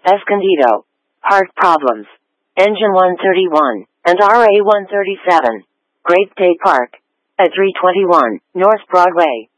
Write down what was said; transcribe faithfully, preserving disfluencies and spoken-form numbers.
Escondido. Heart problems. Engine one thirty-one, and R A one thirty-seven. Great State Park. At three twenty-one North Broadway.